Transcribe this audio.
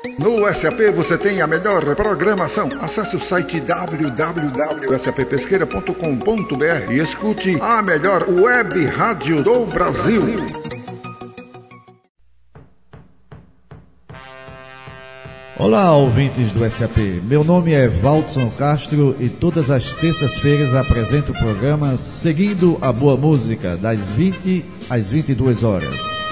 No SAP você tem a melhor programação. Acesse o site www.sappesqueira.com.br e escute a melhor web rádio do Brasil. Olá, ouvintes do SAP. Meu nome é Valdson Castro e todas as terças-feiras apresento o programa Seguindo a Boa Música, das 20 às 22 horas.